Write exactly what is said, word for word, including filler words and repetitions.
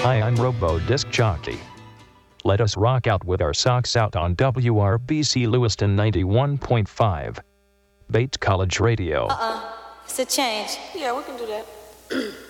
Hi, I'm Robo Disc Jockey. Let us rock out with our socks out on W R B C Lewiston ninety-one point five. Bait College Radio. Uh-uh. It's a change. Yeah, we can do that.